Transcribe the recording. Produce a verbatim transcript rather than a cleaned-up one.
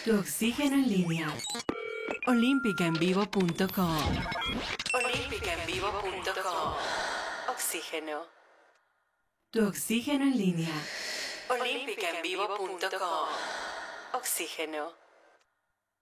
Tu oxígeno en línea. olímpica en vivo punto com. olímpica en vivo punto com. Oxígeno. Tu oxígeno en línea. olímpica en vivo punto com. Oxígeno.